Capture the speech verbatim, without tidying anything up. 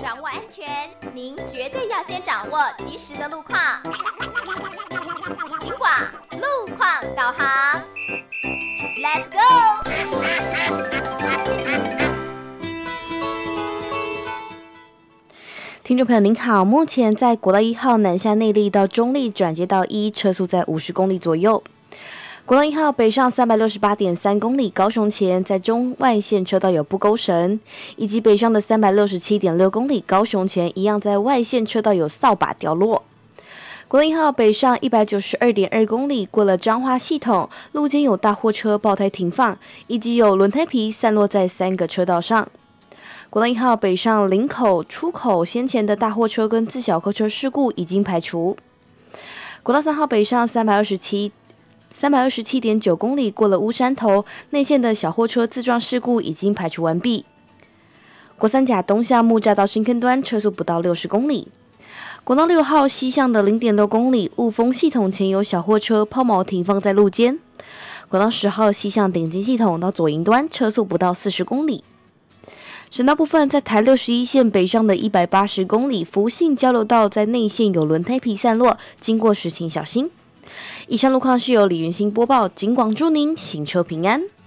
掌握安全，您绝对要先掌握及时的路况。警广路况导航 ，Let's go！ 听众朋友您好，目前在国道一号南下内坜到中坜转接道一，车速在五十公里左右。国道一号北上三百六十八点三公里，高雄前在中外线车道有不勾绳，以及北上的三百六十七点六公里，高雄前一样在外线车道有扫把掉落。国道一号北上一百九十二点二公里，过了彰化系统，路肩有大货车爆胎停放，以及有轮胎皮散落在三个车道上。国道一号北上林口出口，先前的大货车跟自小客车事故已经排除。国道三号北上三百二十七。三百二十七点九公里，过了乌山头，内线的小货车自撞事故已经排除完毕。国三甲东向木栅到新坑端，车速不到六十公里。国道六号西向的零点六公里，雾峰系统前有小货车抛锚停放在路肩。国道十号西向顶金系统到左营端，车速不到四十公里。省道部分，在台六十一线北上的一百八十公里，福信交流道在内线有轮胎皮散落，经过时请小心。以上路况是由李云兴播报，警广祝您行车平安。